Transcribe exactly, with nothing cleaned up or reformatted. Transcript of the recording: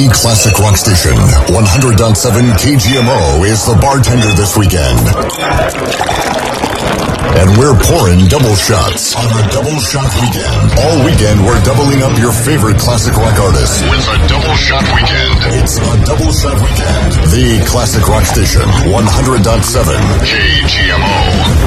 The Classic Rock Station, one hundred point seven K G M O is the bartender this weekend. And we're pouring double shots on the Double Shot Weekend. All weekend, we're doubling up your favorite classic rock artists with a Double Shot Weekend. It's a Double Shot Weekend. The Classic Rock Station, one hundred point seven K G M O.